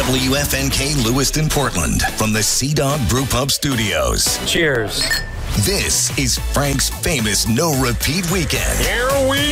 WFNK Lewiston, Portland, from the Sea Dog Brew Pub Studios. Cheers. This is Frank's famous no repeat weekend. Here we